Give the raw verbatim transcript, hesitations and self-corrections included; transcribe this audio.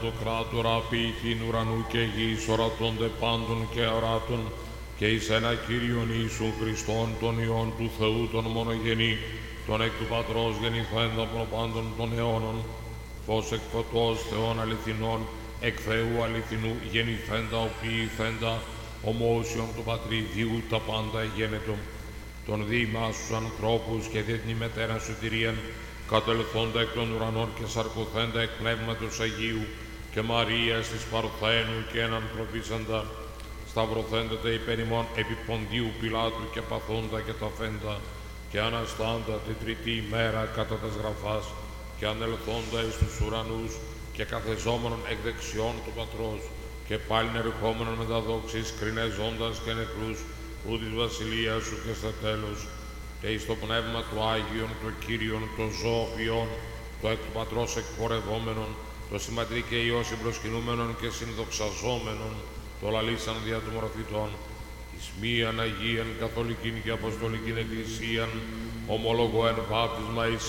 Το κράτορα ποιηθήν ουρανού και γης, ορατώνται πάντων και οράτων, και εις ένα Κύριον Ιησούν Χριστόν, τον Υιόν του Θεού, τον μονογενή, τον εκ του Πατρός γεννηθέντα προπάντων των αιώνων, φως εκ φωτός Θεών αληθινών, εκ Θεού αληθινού γεννηθέντα, οποιηθέντα, ομόσιον του Πατριδίου τα πάντα εγένετο, τον διημάς τους ανθρώπους και διεθνή μετέρα σωτηρίαν, κατελθόντα εκ των ουρανών και σαρκωθέντα εκ πνεύματος Αγίου, και Μαρίας της Παρθένου και έναν προφήσαντα, σταυρωθέντα υπέρ ημών επί Ποντίου Πιλάτου και παθόντα και ταφέντα, και αναστάντα την τρίτη ημέρα κατά τας γραφάς, και ανελθόντα εις τους ουρανούς, και καθεζόμενον εκ δεξιών του Πατρός, και πάλιν ερχόμενον με τα δόξης, κρινεζόντας και νεκρούς, ου της βασιλείας σου και στα τέλος, και εις το πνεύμα του Άγιον, το Κύριον, το ζωοποιόν, το εκ του Πατρός εκπορευόμενον, το συμματρί και Υιός συμπροσκυνούμενον και συνδοξαζόμενον, το λαλήσαν δια του μορφητών, εις μίαν Αγίαν Καθολικήν και Αποστολικήν Εκκλησίαν, ομολογώ εν βάπτισμα εις